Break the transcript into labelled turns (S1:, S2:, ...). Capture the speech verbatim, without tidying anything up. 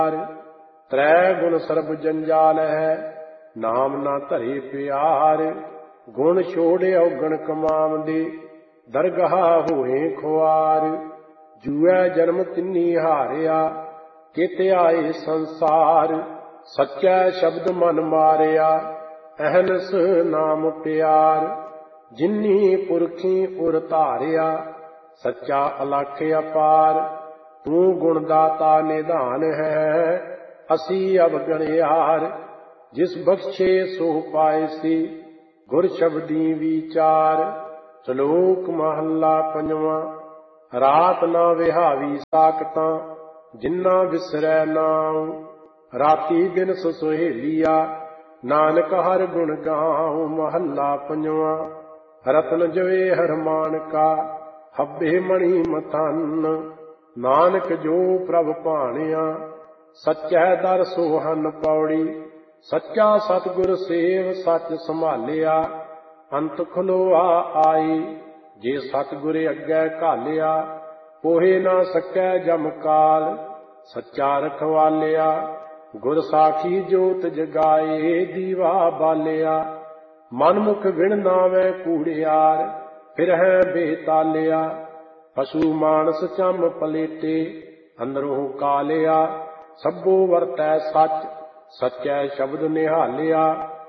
S1: त्रै गुण सर्ब जंजाल है, नाम ना धरे प्यार। गुण छोड़ अवगण कमाम दे, दरगाह होए खुआर। जूए जन्म तिन्नी हारिया, कित आए संसार। सच्चा शब्द मन मारिया, अहनस नाम प्यार। जिन्नी पुरखी उर धारिया, सच्चा अलख अपार। तू गुणदाता निधान है, असी अवगणयार। जिस बख्शे सो पाए सी, गुर शब्दी विचार। श्लोक महला पंजवा। रात ना विहावी साकतां, जिन्ना विसरै नाम। राती दिन सुहेलिया, नानक हर गुण गाऊं। महला पंजवा। रतन जवे हरमान का, हब्बे मणि मथन। नानक जो प्रभ भाणिया, सच्चै दर सोहन पौड़ी। सच्चा सतगुर सेव सच संभालिया, अंत खलोआ आई। जे सतगुर अग्गै घालिया, कोहे ना सकै जम काल। सच्चा रखवालिया, गुर साखी जोत जगाए। दीवा बालिया, मनमुख विण नावै कूड़ियार। फिरहै बेतालिया, पशु मानस चम पलेटे। अंदरों कालिया, सब्बो वरतै सच। सच्चै शब्द निहालिया,